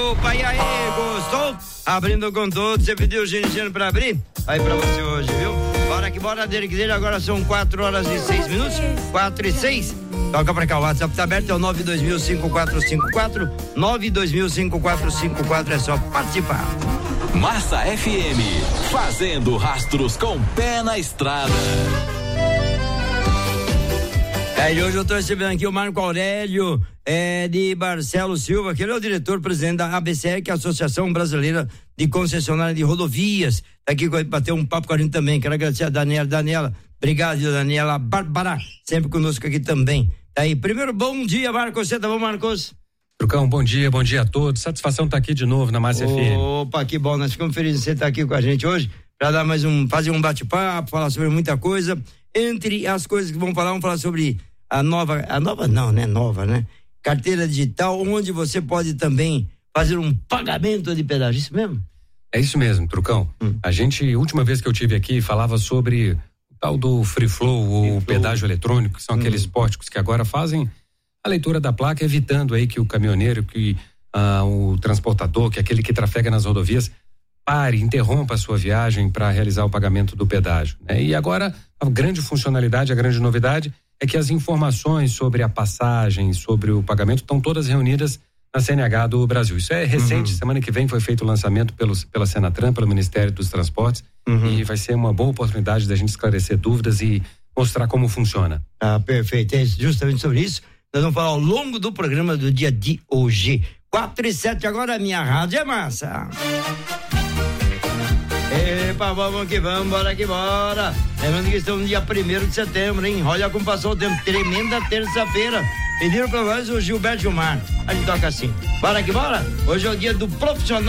Opa, e aí, gostou? Abrindo com todos, você pediu o Ginichino pra abrir? Aí pra você hoje, viu? Bora que bora dele, agora são 4:06, 4:06. Toca pra cá, o WhatsApp tá aberto, é o 9205454, 9205454, é só participar. Massa FM, fazendo rastros com pé na estrada. E hoje eu tô recebendo aqui o Marco Aurélio de Barcelos Silva, que ele é o diretor-presidente da ABCR, que é a Associação Brasileira de Concessionária de Rodovias. Tá aqui para bater um papo com a gente também. Quero agradecer a Daniela. Obrigado, Daniela Bárbara, sempre conosco aqui também. Tá aí. Primeiro, bom dia, Marcos. Você tá bom, Marcos? Trucão, bom dia a todos. Satisfação estar aqui de novo na Massa FM. Opa, que bom. Nós ficamos felizes de você estar aqui com a gente hoje para dar fazer um bate-papo, falar sobre muita coisa. Entre as coisas que vamos falar sobre a nova não, né? Nova, né? Carteira digital, onde você pode também fazer um pagamento de pedágio, isso mesmo? É isso mesmo, Trucão. Última vez que eu tive aqui, falava sobre o tal do Free Flow ou pedágio eletrônico, que são aqueles pórticos que agora fazem a leitura da placa, evitando aí que o caminhoneiro, que o transportador, que aquele que trafega nas rodovias, interrompa a sua viagem para realizar o pagamento do pedágio, né? E agora a grande funcionalidade, a grande novidade é que as informações sobre a passagem, sobre o pagamento estão todas reunidas na CNH do Brasil. Isso é recente, semana que vem foi feito o lançamento pela Senatran, pelo Ministério dos Transportes, e vai ser uma boa oportunidade da gente esclarecer dúvidas e mostrar como funciona. Perfeito, é justamente sobre isso nós vamos falar ao longo do programa do dia de hoje. 4:07 agora, a minha rádio é massa. Epa, vamos que vamos, bora que bora. Lembrando que estamos no dia 1º de setembro, hein? Olha como passou o tempo, tremenda terça-feira. Pediram pra nós o Gilberto Gilmar. A gente toca assim. Bora que bora? Hoje é o dia do profissional